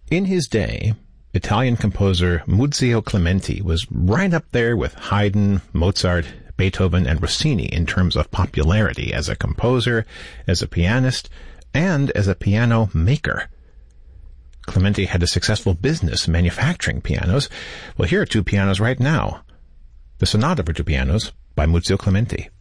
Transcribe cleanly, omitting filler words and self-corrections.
In his day, Italian composer Muzio Clementi was right up there with Haydn, Mozart, Beethoven, and Rossini in terms of popularity as a composer, as a pianist, and as a piano maker. Clementi had a successful business manufacturing pianos. Well, here are two pianos right now. The Sonata for Two Pianos by Muzio Clementi.